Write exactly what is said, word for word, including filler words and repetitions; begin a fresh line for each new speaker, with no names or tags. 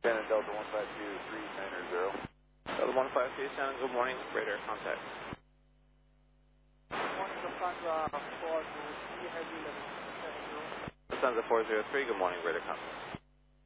Shannon Delta one five two three niner zero.
Delta one five two Shannon, good morning. Radar contact.
Good morning, Lufthansa four zero three, Heavy eleven seven zero.
Lufthansa four zero three, good morning. Radar contact.